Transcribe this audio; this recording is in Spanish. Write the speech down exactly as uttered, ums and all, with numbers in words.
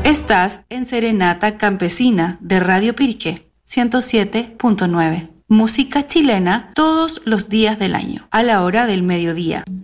Estás en Serenata Campesina de Radio Pirque ciento siete punto nueve. Música chilena todos los días del año, a la hora del mediodía.